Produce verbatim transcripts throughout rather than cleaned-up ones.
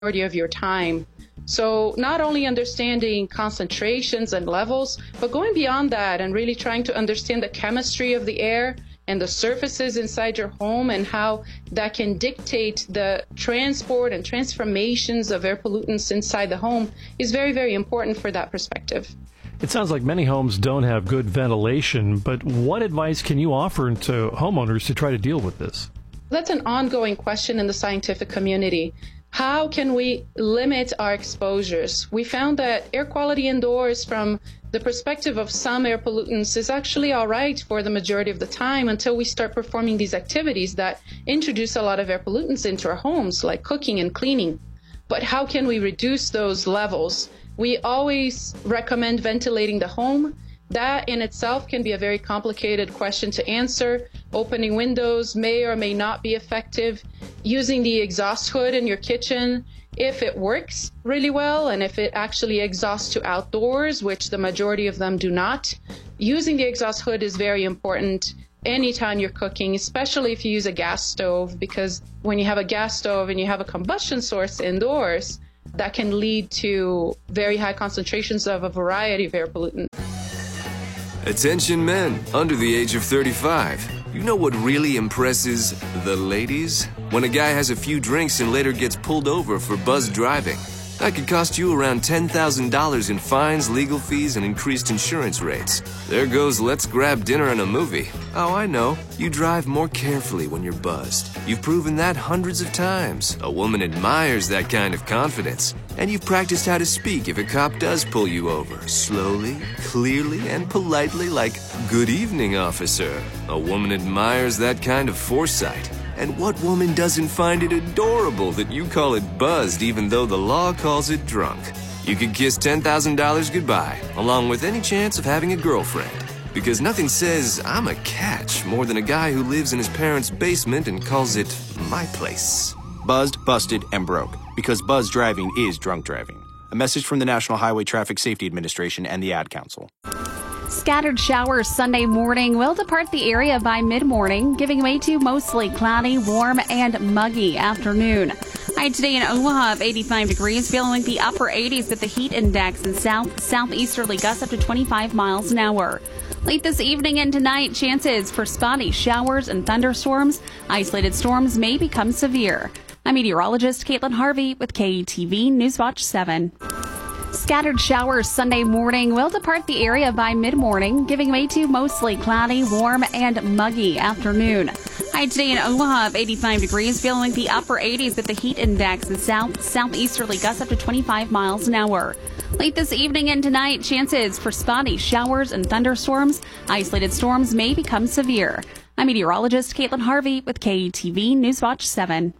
majority of your time. So not only understanding concentrations and levels, but going beyond that and really trying to understand the chemistry of the air and the surfaces inside your home and how that can dictate the transport and transformations of air pollutants inside the home is very, very important for that perspective. It sounds like many homes don't have good ventilation, but what advice can you offer to homeowners to try to deal with this? That's an ongoing question in the scientific community. How can we limit our exposures? We found that air quality indoors from the perspective of some air pollutants is actually all right for the majority of the time until we start performing these activities that introduce a lot of air pollutants into our homes, like cooking and cleaning. But how can we reduce those levels? We always recommend ventilating the home. That in itself can be a very complicated question to answer. Opening windows may or may not be effective. Using the exhaust hood in your kitchen, if it works really well and if it actually exhausts to outdoors, which the majority of them do not, using the exhaust hood is very important anytime you're cooking, especially if you use a gas stove, because when you have a gas stove and you have a combustion source indoors, that can lead to very high concentrations of a variety of air pollutants. Attention men under the age of thirty-five. You know what really impresses the ladies? When a guy has a few drinks and later gets pulled over for buzzed driving. That could cost you around ten thousand dollars in fines, legal fees, and increased insurance rates. There goes let's grab dinner and a movie. Oh, I know. You drive more carefully when you're buzzed. You've proven that hundreds of times. A woman admires that kind of confidence. And you've practiced how to speak if a cop does pull you over. Slowly, clearly, and politely like, "Good evening, officer." A woman admires that kind of foresight. And what woman doesn't find it adorable that you call it buzzed even though the law calls it drunk? You could kiss ten thousand dollars goodbye, along with any chance of having a girlfriend. Because nothing says, "I'm a catch," more than a guy who lives in his parents' basement and calls it my place. Buzzed, busted, and broke. Because buzz driving is drunk driving. A message from the National Highway Traffic Safety Administration and the Ad Council. Scattered showers Sunday morning will depart the area by mid-morning, giving way to mostly cloudy, warm, and muggy afternoon. High today in Omaha of eighty-five degrees, feeling the upper eighties with the heat index in south, southeasterly gusts up to twenty-five miles an hour. Late this evening and tonight, chances for spotty showers and thunderstorms. Isolated storms may become severe. I'm meteorologist Caitlin Harvey with K E T V Newswatch seven. Scattered showers Sunday morning will depart the area by mid-morning, giving way to mostly cloudy, warm, and muggy afternoon. High today in Omaha of eighty-five degrees, feeling the upper eighties with the heat index in south, southeasterly gusts up to twenty-five miles an hour. Late this evening and tonight, chances for spotty showers and thunderstorms. Isolated storms may become severe. I'm meteorologist Caitlin Harvey with K E T V Newswatch seven.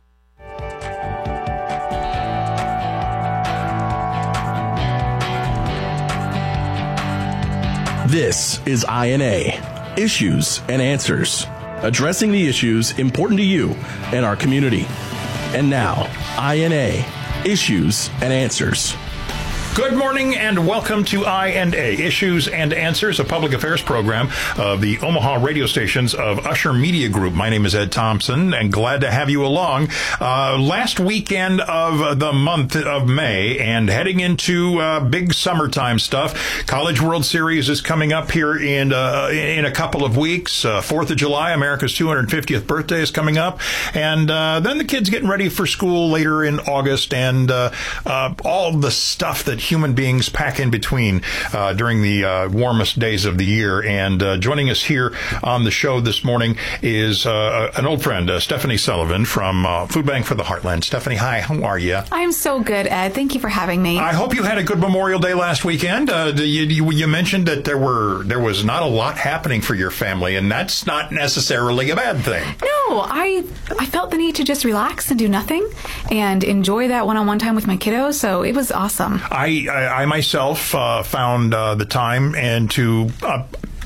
This is I N A, Issues and Answers, addressing the issues important to you and our community. And now, I N A, Issues and Answers. Good morning and welcome to I and A, Issues and Answers, a public affairs program of the Omaha radio stations of Usher Media Group. My name is Ed Thompson and glad to have you along. Uh, last weekend of the month of May and heading into uh, big summertime stuff. College World Series is coming up here in uh, in a couple of weeks. Uh, fourth of July, America's two hundred fiftieth birthday is coming up. And uh, then the kids getting ready for school later in August and uh, uh, all the stuff that human beings pack in between uh, during the uh, warmest days of the year. And uh, joining us here on the show this morning is uh, an old friend, uh, Stephanie Sullivan from uh, Food Bank for the Heartland. Stephanie, hi, how are you? I'm so good, Ed. Thank you for having me. I hope you had a good Memorial Day last weekend. Uh, you, you, you mentioned that there were there was not a lot happening for your family, and that's not necessarily a bad thing. No, I I felt the need to just relax and do nothing and enjoy that one-on-one time with my kiddos, so it was awesome. I I, I myself uh, found uh, the time and to uh,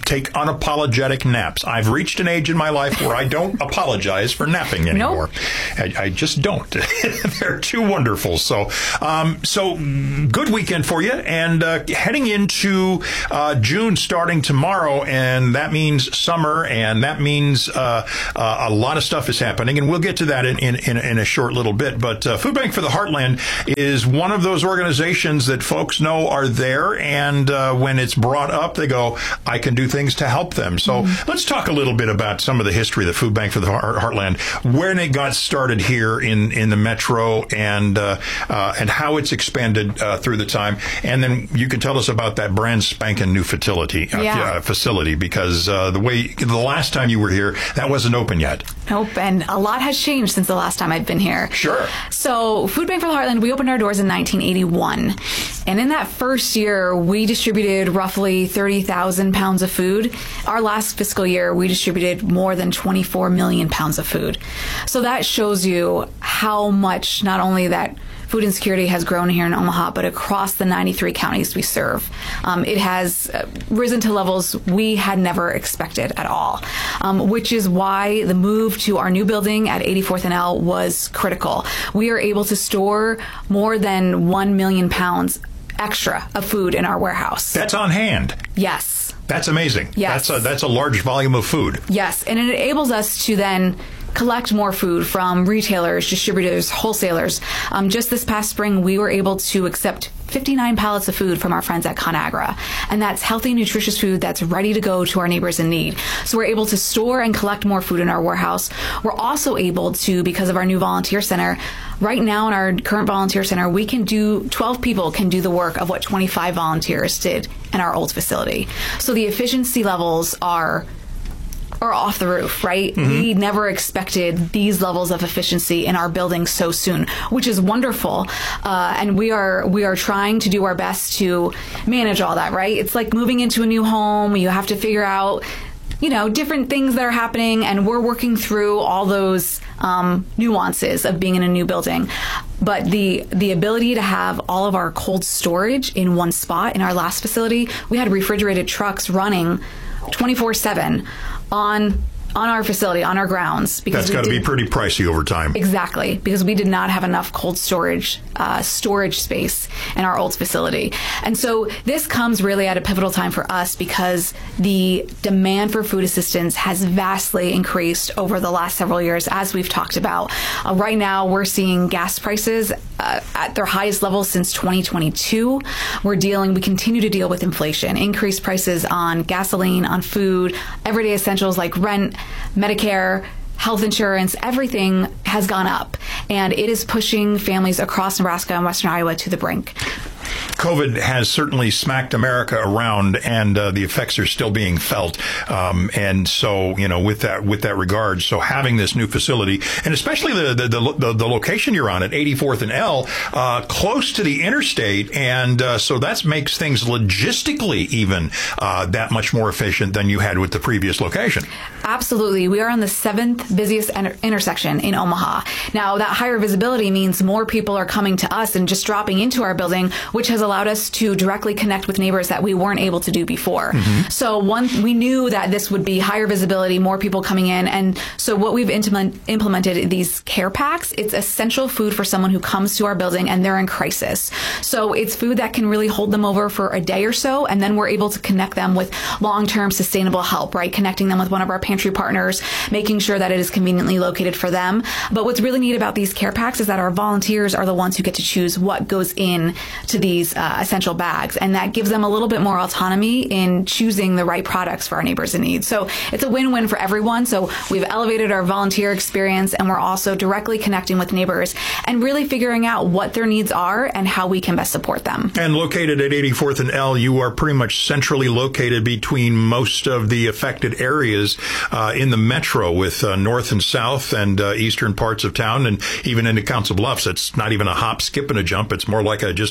take unapologetic naps. I've reached an age in my life where I don't apologize for napping anymore. Nope. I, I just don't. They're too wonderful. So, um, so good weekend for you. And uh, heading into uh, June, starting tomorrow, and that means summer, and that means uh, uh, a lot of stuff is happening. And we'll get to that in, in, in, in a short little bit. But uh, Food Bank for the Heartland is one of those organizations that folks know are there. And uh, when it's brought up, they go, I can do things to help them. So mm-hmm. let's talk a little bit about some of the history of the Food Bank for the Heartland, when it got started here in, in the metro, and uh, uh, and how it's expanded uh, through the time. And then you can tell us about that brand spanking new facility, uh, yeah. uh, facility because uh, the way the last time you were here, that wasn't open yet. Nope, and a lot has changed since the last time I'd been here. Sure. So Food Bank for the Heartland, we opened our doors in nineteen eighty-one. And in that first year, we distributed roughly thirty thousand pounds of food. Our last fiscal year, we distributed more than twenty-four million pounds of food. So that shows you how much not only that food insecurity has grown here in Omaha, but across the ninety-three counties we serve. Um, it has risen to levels we had never expected at all, um, which is why the move to our new building at eighty-fourth and L was critical. We are able to store more than one million pounds extra of food in our warehouse. That's on hand. Yes. That's amazing. Yes. That's a, that's a large volume of food. Yes, and it enables us to then collect more food from retailers, distributors, wholesalers. Um, just this past spring, we were able to accept fifty-nine pallets of food from our friends at ConAgra. And that's healthy, nutritious food that's ready to go to our neighbors in need. So we're able to store and collect more food in our warehouse. We're also able to, because of our new volunteer center, right now in our current volunteer center, we can do, twelve people can do the work of what twenty-five volunteers did in our old facility. So the efficiency levels are are off the roof, right? Mm-hmm. We never expected these levels of efficiency in our building so soon, which is wonderful. Uh, and we are we are trying to do our best to manage all that, right? It's like moving into a new home. You have to figure out, you know, different things that are happening, and we're working through all those um, nuances of being in a new building. But the the ability to have all of our cold storage in one spot in our last facility, we had refrigerated trucks running twenty-four seven on on our facility, on our grounds. Because that's got to be pretty pricey over time. Exactly, because we did not have enough cold storage uh, storage space in our old facility. And so this comes really at a pivotal time for us because the demand for food assistance has vastly increased over the last several years, as we've talked about. Uh, right now, we're seeing gas prices uh, at their highest levels since twenty twenty-two. We're dealing, we continue to deal with inflation, increased prices on gasoline, on food, everyday essentials like rent, Medicare, health insurance, everything has gone up, and it is pushing families across Nebraska and Western Iowa to the brink. COVID has certainly smacked America around, and uh, the effects are still being felt. Um, and so, you know, with that with that regard, so having this new facility, and especially the the, the, the location you're on at eighty-fourth and L, uh, close to the interstate, and uh, so that makes things logistically even uh, that much more efficient than you had with the previous location. Absolutely. We are on the seventh busiest inter- intersection in Omaha. Now, that higher visibility means more people are coming to us and just dropping into our building, which has allowed us to directly connect with neighbors that we weren't able to do before. Mm-hmm. So one, we knew that this would be higher visibility, more people coming in. And so what we've implement, implemented these care packs, it's essential food for someone who comes to our building and they're in crisis. So it's food that can really hold them over for a day or so. And then we're able to connect them with long-term sustainable help, right? Connecting them with one of our pantry partners, making sure that it is conveniently located for them. But what's really neat about these care packs is that our volunteers are the ones who get to choose what goes in to these uh, essential bags. And that gives them a little bit more autonomy in choosing the right products for our neighbors in need. So it's a win-win for everyone. So we've elevated our volunteer experience, and we're also directly connecting with neighbors and really figuring out what their needs are and how we can best support them. And located at eighty-fourth and L, you are pretty much centrally located between most of the affected areas uh, in the metro, with uh, north and south and uh, eastern parts of town, and even into Council Bluffs. It's not even a hop, skip, and a jump. It's more like a just a quick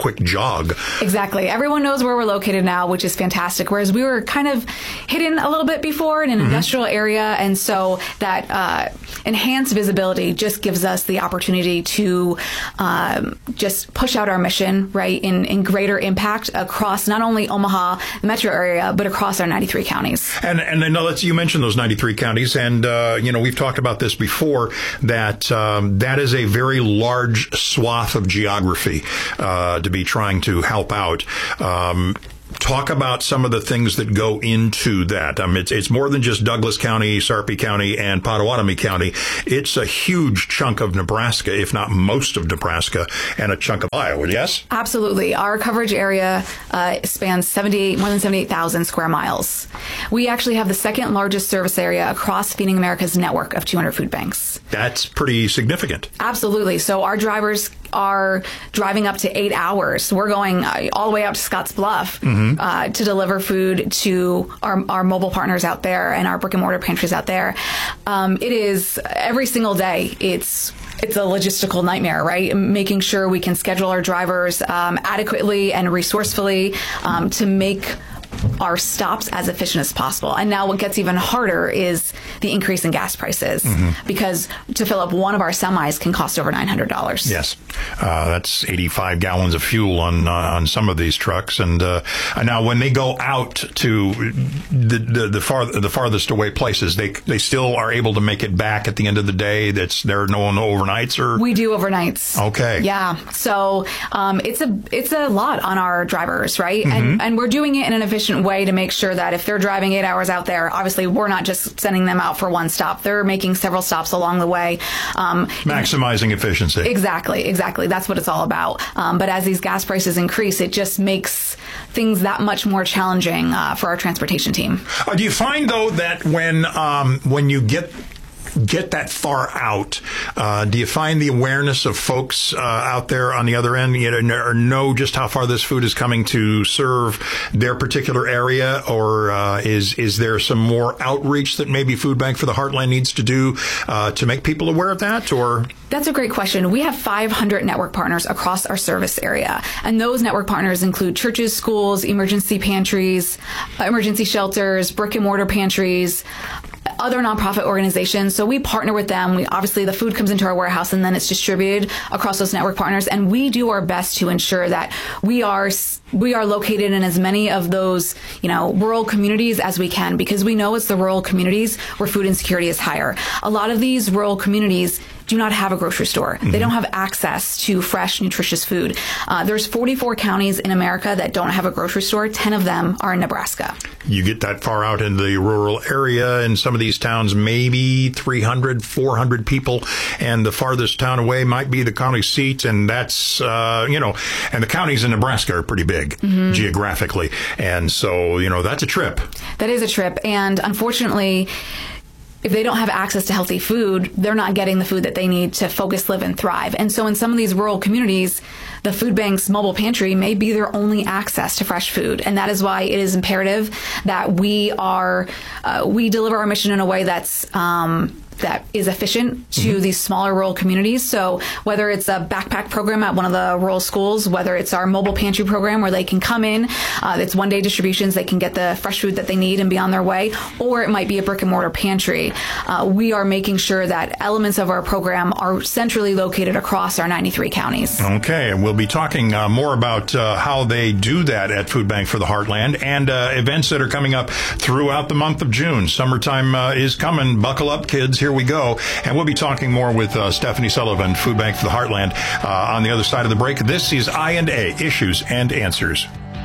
quick jog. Exactly. Everyone knows where we're located now, which is fantastic. Whereas we were kind of hidden a little bit before in an mm-hmm. industrial area. And so that uh, enhanced visibility just gives us the opportunity to um, just push out our mission, right, in, in greater impact across not only Omaha, the metro area, but across our ninety-three counties. And and I know that you mentioned those ninety-three counties, and uh, you know, we've talked about this before, that um, that is a very large swath of geography uh, to be trying to help out. Um, Talk about some of the things that go into that. I mean, it's, it's more than just Douglas County, Sarpy County, and Pottawatomie County. It's a huge chunk of Nebraska, if not most of Nebraska, and a chunk of Iowa, yes? Absolutely. Our coverage area uh, spans seventy-eight, more than seventy-eight thousand square miles. We actually have the second largest service area across Feeding America's network of two hundred food banks. That's pretty significant. Absolutely. So our drivers are driving up to eight hours. We're going uh, all the way out to Scotts Bluff mm-hmm. uh, to deliver food to our, our mobile partners out there and our brick and mortar pantries out there. Um, it is every single day. It's It's a logistical nightmare, right? Making sure we can schedule our drivers um, adequately and resourcefully um, to make our stops as efficient as possible. And now what gets even harder is the increase in gas prices mm-hmm. because to fill up one of our semis can cost over nine hundred dollars. Yes. Uh, that's eighty-five gallons of fuel on uh, on some of these trucks. And uh, now when they go out to the the, the, far, the farthest away places, they they still are able to make it back at the end of the day. That's there are no, no overnights? Or We do overnights. Okay. Yeah. So um, it's a it's a lot on our drivers, right? Mm-hmm. And, and we're doing it in an efficient way to make sure that if they're driving eight hours out there, obviously we're not just sending them out for one stop. They're making several stops along the way. Um, Maximizing efficiency. Exactly, exactly. That's what it's all about. Um, but as these gas prices increase, it just makes things that much more challenging uh, for our transportation team. Uh, do you find, though, that when um, when you get get that far out, uh, do you find the awareness of folks uh, out there on the other end, you know, or know just how far this food is coming to serve their particular area, or uh, is is there some more outreach that maybe Food Bank for the Heartland needs to do uh, to make people aware of that? Or that's a great question. We have five hundred network partners across our service area, and those network partners include churches, schools, emergency pantries, emergency shelters, brick and mortar pantries, other nonprofit organizations. So we partner with them. We obviously the food comes into our warehouse and then it's distributed across those network partners. And we do our best to ensure that we are we are located in as many of those, you know, rural communities as we can, because we know it's the rural communities where food insecurity is higher. A lot of these rural communities do not have a grocery store. Mm-hmm. They don't have access to fresh, nutritious food. Uh, there's forty-four counties in America that don't have a grocery store. ten of them are in Nebraska. You get that far out in the rural area, in some of these towns, maybe three hundred, four hundred people, and the farthest town away might be the county seat, and that's, uh, you know, and the counties in Nebraska are pretty big mm-hmm. geographically, and so, you know, that's a trip. That is a trip, and unfortunately, if they don't have access to healthy food, they're not getting the food that they need to focus, live, and thrive. And so in some of these rural communities, the food bank's mobile pantry may be their only access to fresh food. And that is why it is imperative that we are, uh, we deliver our mission in a way that's, um, that is efficient to mm-hmm. these smaller rural communities. So whether it's a backpack program at one of the rural schools, whether it's our mobile pantry program where they can come in, uh, it's one day distributions, they can get the fresh food that they need and be on their way, or it might be a brick and mortar pantry. Uh, we are making sure that elements of our program are centrally located across our ninety-three counties. Okay, and we'll be talking uh, more about uh, how they do that at Food Bank for the Heartland, and uh, events that are coming up throughout the month of June. Summertime uh, is coming. Buckle up, kids. Here we go. And we'll be talking more with uh, Stephanie Sullivan, Food Bank for the Heartland, uh, on the other side of the break. This is I and A, Issues and Answers.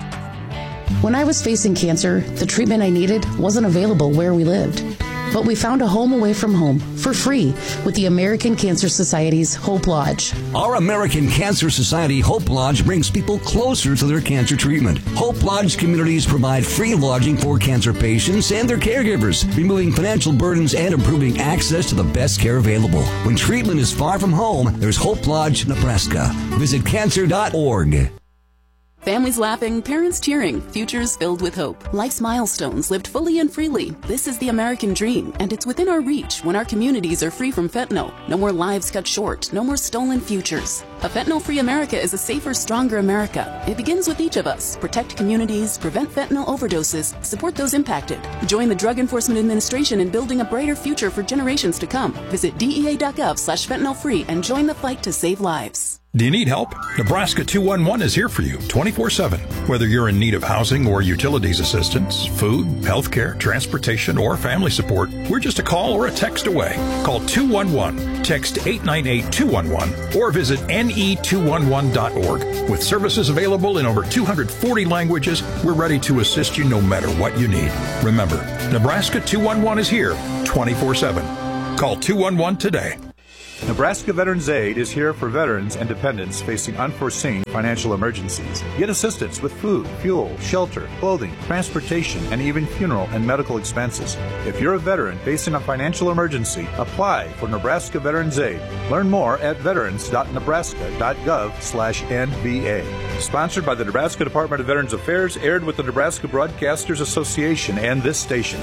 When I was facing cancer, the treatment I needed wasn't available where we lived. But we found a home away from home for free with the American Cancer Society's Hope Lodge. Our American Cancer Society Hope Lodge brings people closer to their cancer treatment. Hope Lodge communities provide free lodging for cancer patients and their caregivers, removing financial burdens and improving access to the best care available. When treatment is far from home, there's Hope Lodge, Nebraska. Visit cancer dot org. Families laughing, parents cheering, futures filled with hope. Life's milestones lived fully and freely. This is the American dream, and it's within our reach when our communities are free from fentanyl. No more lives cut short, no more stolen futures. A fentanyl-free America is a safer, stronger America. It begins with each of us. Protect communities, prevent fentanyl overdoses, support those impacted. Join the Drug Enforcement Administration in building a brighter future for generations to come. Visit dea.gov slash fentanyl free and join the fight to save lives. Do you need help? Nebraska two one one is here for you twenty-four seven. Whether you're in need of housing or utilities assistance, food, healthcare, transportation, or family support, we're just a call or a text away. Call two one one, text eight nine eight two one one, or visit N E two one one dot org. With services available in over two hundred forty languages, we're ready to assist you no matter what you need. Remember, Nebraska two one one is here twenty-four seven. Call two one one today. Nebraska Veterans Aid is here for veterans and dependents facing unforeseen financial emergencies. Get assistance with food, fuel, shelter, clothing, transportation, and even funeral and medical expenses. If you're a veteran facing a financial emergency, apply for Nebraska Veterans Aid. Learn more at veterans dot nebraska dot gov slash N V A. Sponsored by the Nebraska Department of Veterans Affairs, aired with the Nebraska Broadcasters Association and this station.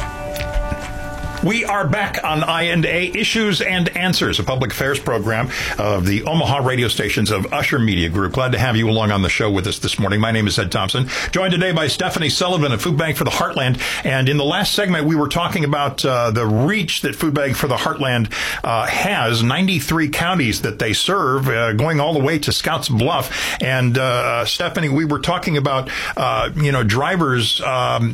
We are back on I and A, Issues and Answers, a public affairs program of the Omaha radio stations of Usher Media Group. Glad to have you along on the show with us this morning. My name is Ed Thompson, joined today by Stephanie Sullivan of Food Bank for the Heartland. And in the last segment, we were talking about uh, the reach that Food Bank for the Heartland uh, has, ninety-three counties that they serve, uh, going all the way to Scouts Bluff. And uh, Stephanie, we were talking about, uh, you know, drivers... Um,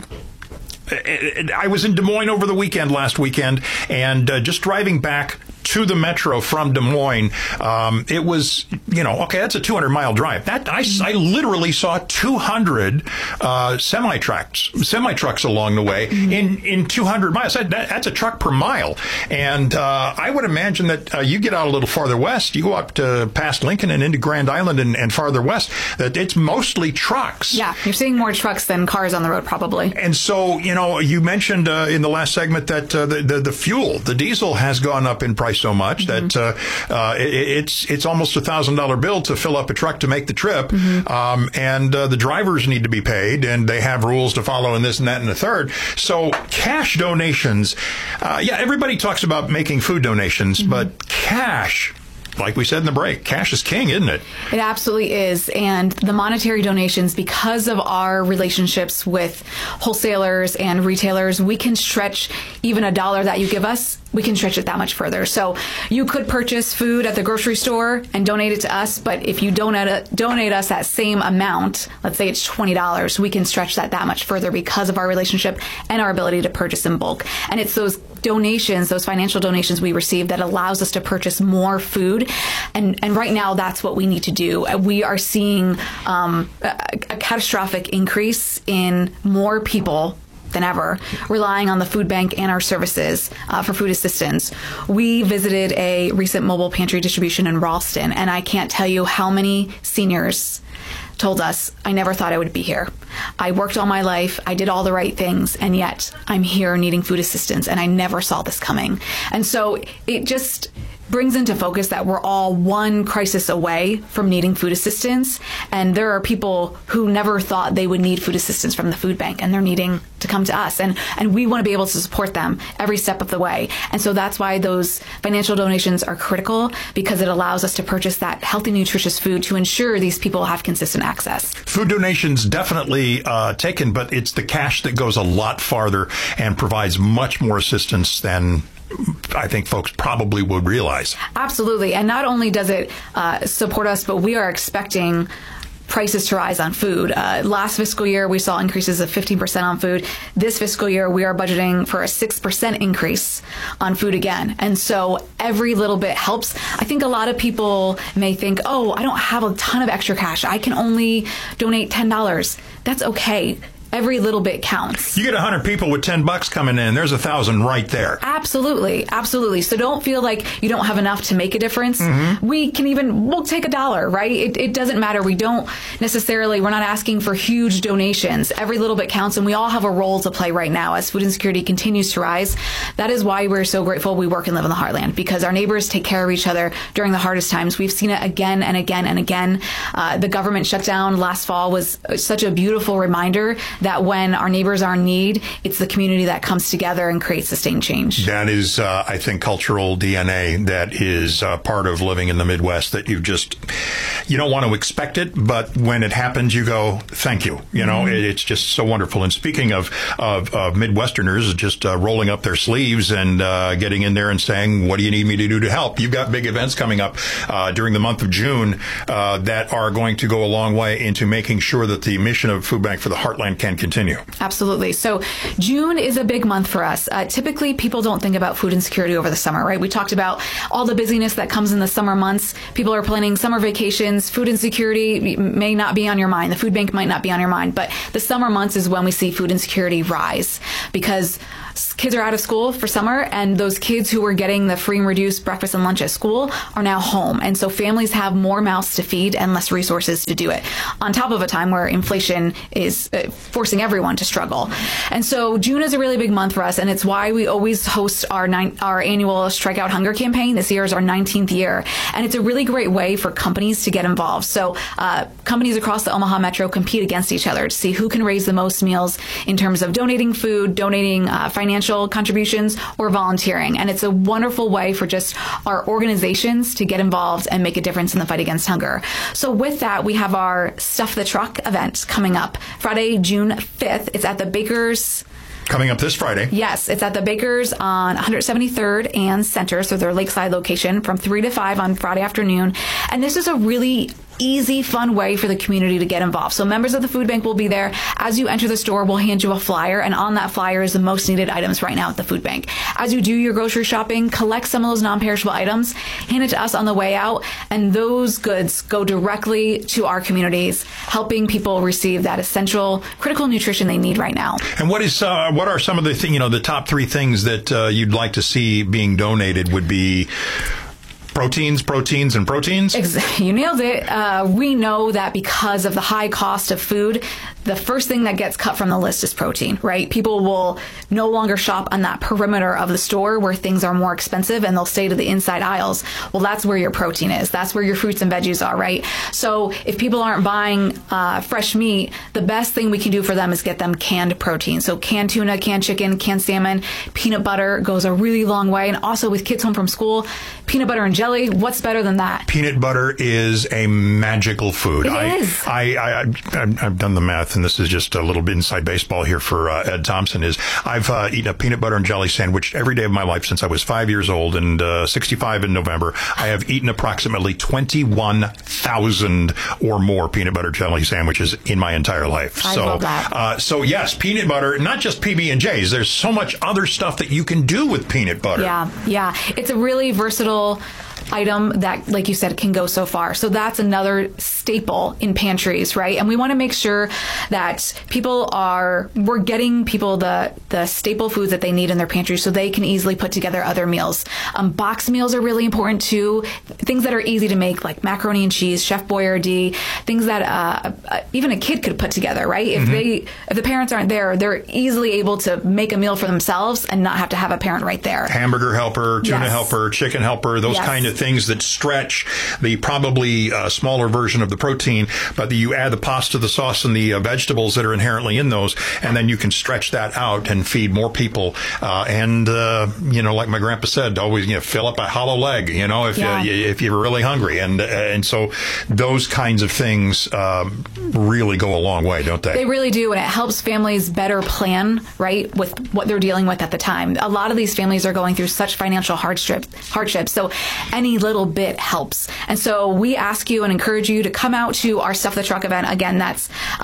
I was in Des Moines over the weekend, last weekend, and uh, just driving back to the metro from Des Moines, um, it was, you know, okay, that's a two hundred mile drive. That I, I literally saw two hundred uh, semi trucks, semi trucks along the way in in two hundred miles. That, that, that's a truck per mile, and uh, I would imagine that uh, you get out a little farther west, you go up to past Lincoln and into Grand Island and, and farther west, that it's mostly trucks. Yeah, you're seeing more trucks than cars on the road, probably. And so, you know, you mentioned uh, in the last segment that uh, the, the the fuel, the diesel, has gone up in price so much mm-hmm. that uh, uh, it, it's it's almost a thousand dollar bill to fill up a truck to make the trip, mm-hmm. um, and uh, the drivers need to be paid, and they have rules to follow, and this and that and the third. So cash donations, uh, yeah, everybody talks about making food donations, mm-hmm. but cash. Like we said in the break, cash is king, isn't it? It absolutely is. And the monetary donations, because of our relationships with wholesalers and retailers, we can stretch even a dollar that you give us, we can stretch it that much further. So you could purchase food at the grocery store and donate it to us, but if you donate, donate us that same amount, let's say it's twenty dollars, we can stretch that that much further because of our relationship and our ability to purchase in bulk. And it's those donations, those financial donations we receive that allows us to purchase more food. And, and right now, that's what we need to do. We are seeing um, a, a catastrophic increase in more people than ever relying on the food bank and our services uh, for food assistance. We visited a recent mobile pantry distribution in Ralston, and I can't tell you how many seniors told us, I never thought I would be here. I worked all my life, I did all the right things, and yet I'm here needing food assistance, and I never saw this coming. And so it just brings into focus that we're all one crisis away from needing food assistance, and there are people who never thought they would need food assistance from the food bank, and they're needing to come to us, and and we want to be able to support them every step of the way. And so that's why those financial donations are critical, because it allows us to purchase that healthy, nutritious food to ensure these people have consistent access. Food donations definitely uh, taken, but it's the cash that goes a lot farther and provides much more assistance than I think folks probably would realize. Absolutely. And not only does it uh, support us, but we are expecting prices to rise on food. Uh, last fiscal year, we saw increases of fifteen percent on food. This fiscal year, we are budgeting for a six percent increase on food again. And so every little bit helps. I think a lot of people may think, oh, I don't have a ton of extra cash. I can only donate ten dollars. That's okay. every little bit counts. You get one hundred people with ten bucks coming in, there's a thousand right there. Absolutely. Absolutely. So don't feel like you don't have enough to make a difference. Mm-hmm. We can even, we'll take a dollar, right? It, it doesn't matter. We don't necessarily, we're not asking for huge donations. Every little bit counts, and we all have a role to play right now as food insecurity continues to rise. That is why we're so grateful we work and live in the heartland, because our neighbors take care of each other during the hardest times. We've seen it again and again and again. Uh, the government shutdown last fall was such a beautiful reminder that when our neighbors are in need, it's the community that comes together and creates sustained change. That is, uh, I think, cultural D N A that is uh, part of living in the Midwest, that you just, you don't want to expect it, but when it happens, you go, thank you. You know, mm-hmm. it, it's just so wonderful. And speaking of, of, of Midwesterners just uh, rolling up their sleeves and uh, getting in there and saying, what do you need me to do to help? You've got big events coming up uh, during the month of June uh, that are going to go a long way into making sure that the mission of Food Bank for the Heartland can continue. Absolutely. So June is a big month for us. Uh, typically, people don't think about food insecurity over the summer, right? We talked about all the busyness that comes in the summer months. People are planning summer vacations. Food insecurity may not be on your mind. The food bank might not be on your mind, but the summer months is when we see food insecurity rise, because kids are out of school for summer, and those kids who were getting the free and reduced breakfast and lunch at school are now home. And so families have more mouths to feed and less resources to do it, on top of a time where inflation is uh, forcing everyone to struggle. And so June is a really big month for us, and it's why we always host our nine, our annual Strike Out Hunger campaign. This year is our nineteenth year, and it's a really great way for companies to get involved. So uh, companies across the Omaha Metro compete against each other to see who can raise the most meals in terms of donating food, donating uh, financial contributions, or volunteering. And it's a wonderful way for just our organizations to get involved and make a difference in the fight against hunger. So with that, we have our Stuff the Truck event coming up Friday, June fifth. It's at the Bakers. Coming up this Friday. Yes, it's at the Bakers on one hundred seventy-third and Center, so their Lakeside location, from three to five on Friday afternoon. And this is a really easy, fun way for the community to get involved. So members of the food bank will be there. As you enter the store, we'll hand you a flyer, and on that flyer is the most needed items right now at the food bank. As you do your grocery shopping, collect some of those non-perishable items, hand it to us on the way out, and those goods go directly to our communities, helping people receive that essential, critical nutrition they need right now. And what is uh, what are some of the th- you know the top three things that uh, you'd like to see being donated? Would be Proteins, proteins, and proteins? You nailed it. Uh, we know that because of the high cost of food, the first thing that gets cut from the list is protein, right? People will no longer shop on that perimeter of the store where things are more expensive, and they'll stay to the inside aisles. Well, that's where your protein is. That's where your fruits and veggies are, right? So if people aren't buying uh, fresh meat, the best thing we can do for them is get them canned protein. So canned tuna, canned chicken, canned salmon, peanut butter goes a really long way. And also with kids home from school, peanut butter and jelly. What's better than that? Peanut butter is a magical food. It I, is. I, I, I, I've done the math, and this is just a little bit inside baseball here for uh, Ed Thompson. Is I've uh, eaten a peanut butter and jelly sandwich every day of my life since I was five years old, and uh, sixty-five in November. I have eaten approximately twenty-one thousand or more peanut butter jelly sandwiches in my entire life. I so, love that. Uh, so yes, peanut butter, not just P B and J's. There's so much other stuff that you can do with peanut butter. Yeah, yeah. It's a really versatile item that, like you said, can go so far. So that's another staple in pantries, right? And we want to make sure that people are, we're getting people the, the staple foods that they need in their pantry so they can easily put together other meals. Um, box meals are really important too. Things that are easy to make, like macaroni and cheese, Chef Boyardee, things that uh, uh, even a kid could put together, right? If mm-hmm. they, if the parents aren't there, they're easily able to make a meal for themselves and not have to have a parent right there. Hamburger helper, tuna yes. helper, chicken helper, those yes. kind of things that stretch the probably uh, smaller version of the protein, but you add the pasta, the sauce, and the uh, vegetables that are inherently in those, and then you can stretch that out and feed more people. Uh, and, uh, you know, like my grandpa said, always, you know, fill up a hollow leg, you know, if, yeah. you, if you're really hungry. And, uh, and so those kinds of things um, really go a long way, don't they? They really do, and it helps families better plan, right, with what they're dealing with at the time. A lot of these families are going through such financial hardship, hardship, so any little bit helps. And so we ask you and encourage you to come out to our Stuff the Truck event. Again, that's uh,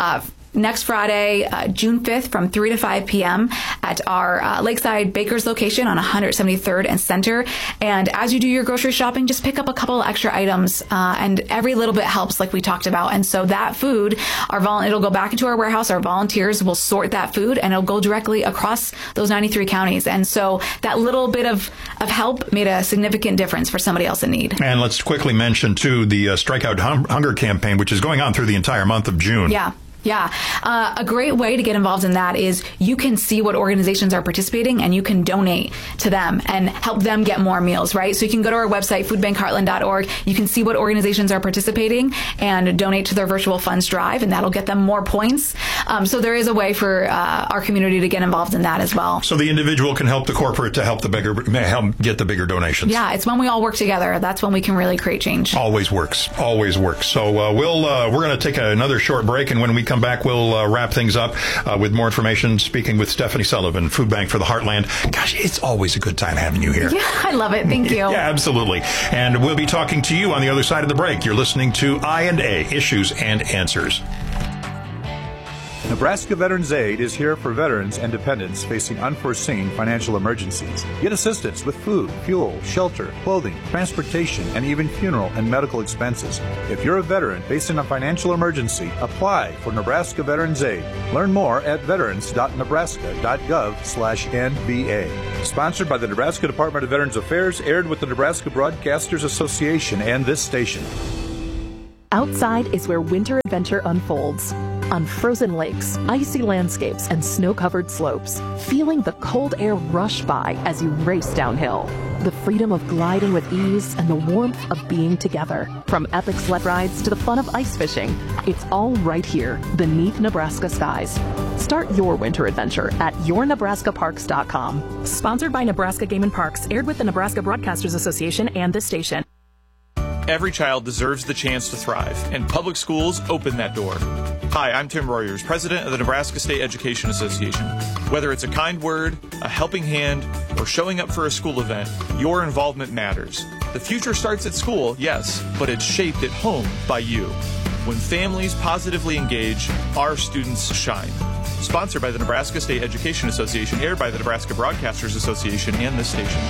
next Friday, uh, June fifth, from three to five p.m. at our uh, Lakeside Bakers location on one seventy-third and Center. And as you do your grocery shopping, just pick up a couple extra items, uh, and every little bit helps, like we talked about. And so that food, our vol- it'll go back into our warehouse. Our volunteers will sort that food, and it'll go directly across those ninety-three counties. And so that little bit of, of help made a significant difference for somebody else in need. And let's quickly mention, too, the uh, Strikeout hum- Hunger campaign, which is going on through the entire month of June. Yeah. Yeah. Uh, a great way to get involved in that is you can see what organizations are participating, and you can donate to them and help them get more meals, right? So you can go to our website, food bank heartland dot org. You can see what organizations are participating and donate to their virtual funds drive, and that'll get them more points. Um, so there is a way for uh, our community to get involved in that as well. So the individual can help the corporate to help the bigger, help get the bigger donations. Yeah, it's when we all work together. That's when we can really create change. Always works. Always works. So uh, we'll uh, we're going to take another short break, and when we come back, we'll uh, wrap things up uh, with more information, speaking with Stephanie Sullivan, Food Bank for the Heartland. Gosh, it's always a good time having you here. Yeah, I love it. Thank you. Yeah, absolutely. And we'll be talking to you on the other side of the break. You're listening to I and A, Issues and Answers. Nebraska Veterans Aid is here for veterans and dependents facing unforeseen financial emergencies. Get assistance with food, fuel, shelter, clothing, transportation, and even funeral and medical expenses. If you're a veteran facing a financial emergency, apply for Nebraska Veterans Aid. Learn more at veterans dot nebraska dot gov slash N V A. Sponsored by the Nebraska Department of Veterans Affairs, aired with the Nebraska Broadcasters Association and this station. Outside is where winter adventure unfolds. On frozen lakes, icy landscapes, and snow-covered slopes, feeling the cold air rush by as you race downhill. The freedom of gliding with ease and the warmth of being together. From epic sled rides to the fun of ice fishing, it's all right here beneath Nebraska skies. Start your winter adventure at your nebraska parks dot com. Sponsored by Nebraska Game and Parks, aired with the Nebraska Broadcasters Association and this station. Every child deserves the chance to thrive, and public schools open that door. Hi, I'm Tim Royers, president of the Nebraska State Education Association. Whether it's a kind word, a helping hand, or showing up for a school event, your involvement matters. The future starts at school, yes, but it's shaped at home by you. When families positively engage, our students shine. Sponsored by the Nebraska State Education Association, aired by the Nebraska Broadcasters Association and this station.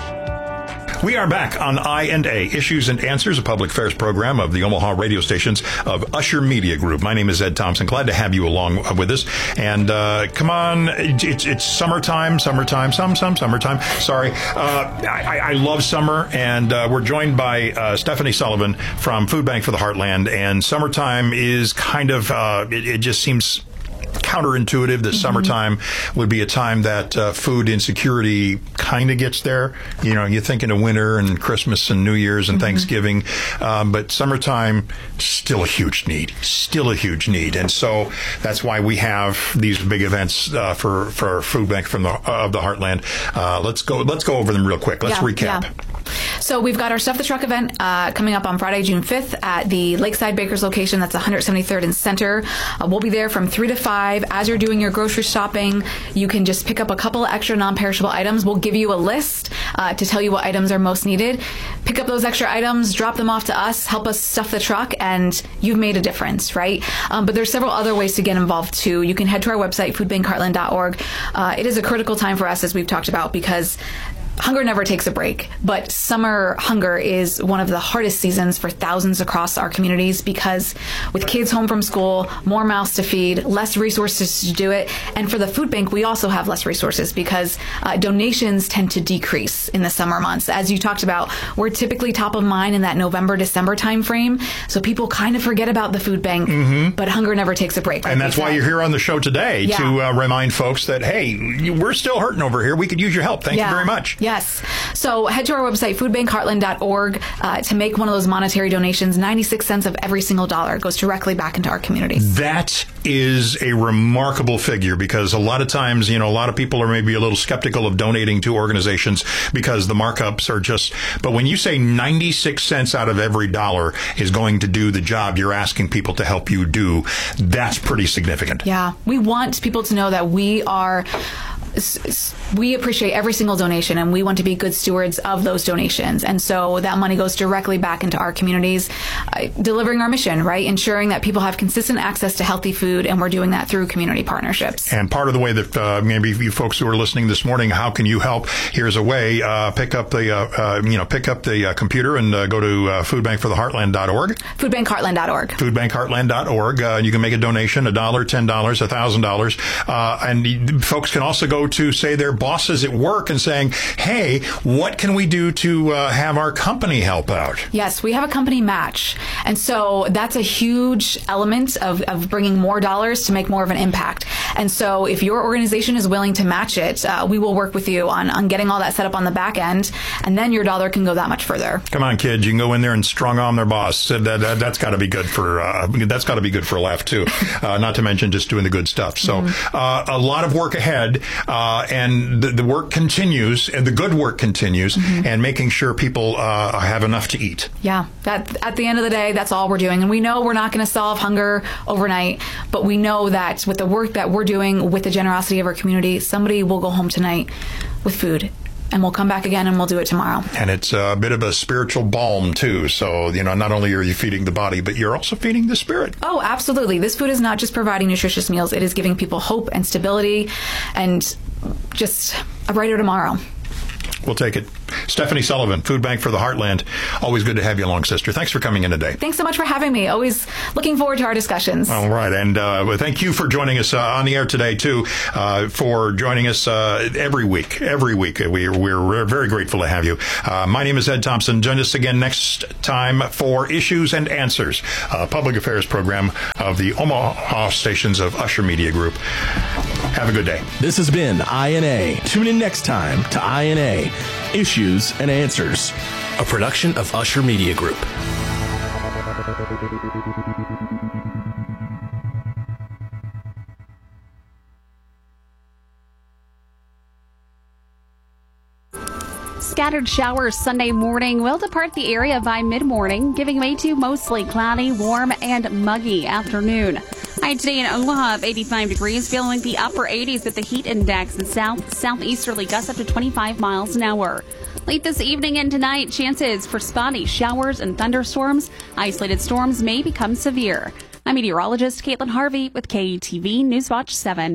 We are back on I and A, Issues and Answers, a public affairs program of the Omaha radio stations of Usher Media Group. My name is Ed Thompson. Glad to have you along with us. And uh, come on, it's it's summertime, summertime, some, some, summertime. Sorry. Uh, I, I love summer, and uh, we're joined by uh, Stephanie Sullivan from Food Bank for the Heartland. And summertime is kind of, uh, it, it just seems counterintuitive that mm-hmm. summertime would be a time that uh, food insecurity kind of gets there. You know, you're thinking of winter and Christmas and New Year's and mm-hmm. Thanksgiving, um, but summertime, still a huge need, still a huge need. And so that's why we have these big events uh, for, for Food Bank from the, uh, of the Heartland. Uh, let's go, let's go over them real quick. Let's yeah, recap. Yeah. So we've got our Stuff the Truck event uh, coming up on Friday, June fifth at the Lakeside Bakers location. That's one seventy-third and Center. Uh, we'll be there from three to five. As you're doing your grocery shopping, you can just pick up a couple extra non-perishable items. We'll give you a list uh, to tell you what items are most needed. Pick up those extra items, drop them off to us, help us stuff the truck, and you've made a difference, right? Um, but there's several other ways to get involved, too. You can head to our website, food bank heartland dot org. Uh, it is a critical time for us, as we've talked about, because hunger never takes a break, but summer hunger is one of the hardest seasons for thousands across our communities because with kids home from school, more mouths to feed, less resources to do it. And for the food bank, we also have less resources because uh, donations tend to decrease in the summer months. As you talked about, we're typically top of mind in that November, December timeframe. So people kind of forget about the food bank, mm-hmm. but hunger never takes a break. Like and that's why you're here on the show today yeah. to uh, remind folks that, hey, we're still hurting over here. We could use your help. Thank yeah. you very much. Yes. So head to our website, food bank heartland dot org, uh, to make one of those monetary donations. ninety-six cents of every single dollar goes directly back into our community. That is a remarkable figure because a lot of times, you know, a lot of people are maybe a little skeptical of donating to organizations because the markups are just, but when you say ninety-six cents out of every dollar is going to do the job you're asking people to help you do, that's pretty significant. Yeah. We want people to know that we are we appreciate every single donation, and we want to be good stewards of those donations. And so that money goes directly back into our communities, uh, delivering our mission, right? Ensuring that people have consistent access to healthy food, and we're doing that through community partnerships. And part of the way that uh, maybe you folks who are listening this morning, how can you help? Here's a way: uh, pick up the uh, uh, you know pick up the uh, computer and uh, go to uh, food bank for the heartland dot org. food bank heartland dot org. food bank heartland dot org. Uh, you can make a donation: a dollar, ten dollars, a thousand dollars, and folks can also go to, say, their bosses at work and saying, "Hey, what can we do to uh, have our company help out?" Yes, we have a company match, and so that's a huge element of, of bringing more dollars to make more of an impact. And so if your organization is willing to match it, uh, we will work with you on, on getting all that set up on the back end, and then your dollar can go that much further. Come on, kids, you can go in there and strong arm their boss. That, that, that's got to be good for uh, that's got to be good for a laugh too. Uh, not to mention just doing the good stuff. So mm-hmm. uh, a lot of work ahead, uh, and the, the work continues, and the good work continues, mm-hmm. and making sure people uh, have enough to eat. Yeah, that at the end of the day, that's all we're doing, and we know we're not going to solve hunger overnight, but we know that with the work that we're doing, with the generosity of our community, somebody will go home tonight with food. And we'll come back again, and we'll do it tomorrow. And it's a bit of a spiritual balm, too. So, you know, not only are you feeding the body, but you're also feeding the spirit. Oh, absolutely. This food is not just providing nutritious meals. It is giving people hope and stability and just a brighter tomorrow. We'll take it. Stephanie Sullivan, Food Bank for the Heartland. Always good to have you along, sister. Thanks for coming in today. Thanks so much for having me. Always looking forward to our discussions. All right. And uh, thank you for joining us uh, on the air today, too, uh, for joining us uh, every week. Every week. We, we're very grateful to have you. Uh, my name is Ed Thompson. Join us again next time for Issues and Answers, a public affairs program of the Omaha stations of Usher Media Group. Have a good day. This has been I N A. Tune in next time to I N A, Issues and Answers, a production of Usher Media Group. Scattered showers Sunday morning will depart the area by mid-morning, giving way to mostly cloudy, warm, and muggy afternoon. High today in Omaha of eighty-five degrees, feeling the upper eighties with the heat index, and south southeasterly gusts up to twenty-five miles an hour. Late this evening and tonight, chances for spotty showers and thunderstorms. Isolated storms may become severe. I'm meteorologist Caitlin Harvey with K E T V Newswatch seven.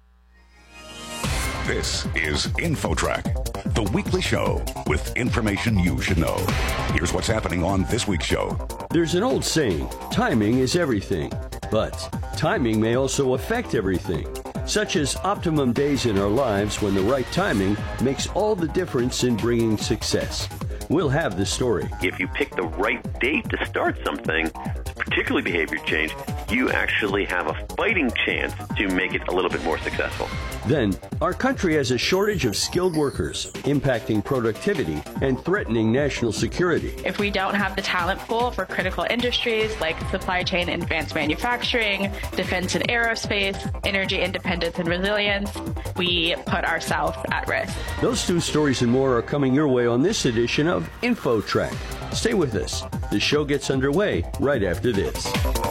This is InfoTrack, the weekly show with information you should know. Here's what's happening on this week's show. There's an old saying, timing is everything. But timing may also affect everything, such as optimum days in our lives when the right timing makes all the difference in bringing success. We'll have the story. If you pick the right date to start something, particularly behavior change, you actually have a fighting chance to make it a little bit more successful. Then, our country has a shortage of skilled workers, impacting productivity and threatening national security. If we don't have the talent pool for critical industries like supply chain and advanced manufacturing, defense and aerospace, energy independence and resilience, we put ourselves at risk. Those two stories and more are coming your way on this edition of InfoTrack. Stay with us. The show gets underway right after this.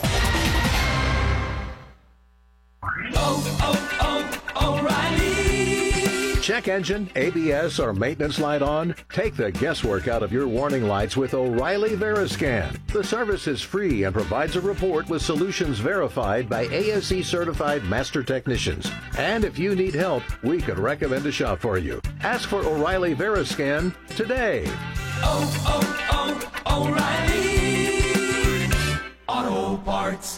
Oh, oh, oh, O'Reilly. Check engine, A B S, or maintenance light on? Take the guesswork out of your warning lights with O'Reilly Veriscan. The service is free and provides a report with solutions verified by A S E certified master technicians. And if you need help, we could recommend a shop for you. Ask for O'Reilly Veriscan today. Oh, oh, oh, O'Reilly Auto Parts.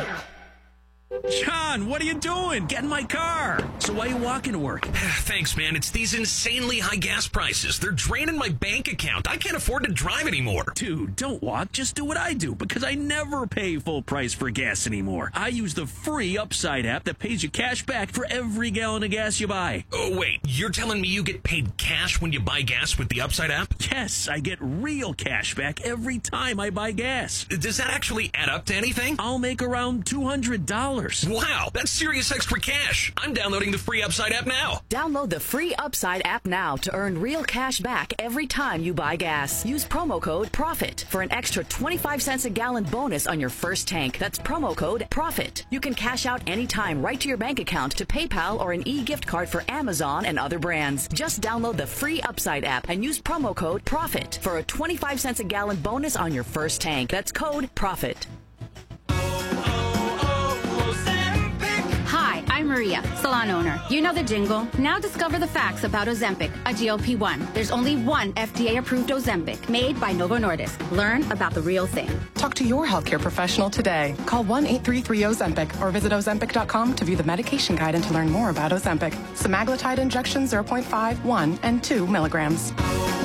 John, what are you doing? Get in my car. So why are you walking to work? Thanks, man. It's these insanely high gas prices. They're draining my bank account. I can't afford to drive anymore. Dude, don't walk. Just do what I do, because I never pay full price for gas anymore. I use the free Upside app that pays you cash back for every gallon of gas you buy. Oh, wait. You're telling me you get paid cash when you buy gas with the Upside app? Yes, I get real cash back every time I buy gas. Does that actually add up to anything? I'll make around two hundred dollars dollars. Wow, that's serious extra cash. I'm downloading the free Upside app now. Download the free Upside app now to earn real cash back every time you buy gas. Use promo code PROFIT for an extra twenty-five cents a gallon bonus on your first tank. That's promo code PROFIT. You can cash out anytime right to your bank account, to PayPal, or an e-gift card for Amazon and other brands. Just download the free Upside app and use promo code PROFIT for a twenty-five cents a gallon bonus on your first tank. That's code PROFIT. Hi, I'm Maria, salon owner. You know the jingle. Now discover the facts about Ozempic, a G L P one. There's only one F D A-approved Ozempic, made by Novo Nordisk. Learn about the real thing. Talk to your healthcare professional today. Call one eight three three Ozempic or visit ozempic dot com to view the medication guide and to learn more about Ozempic. Semaglutide injections zero point five, one, and two milligrams.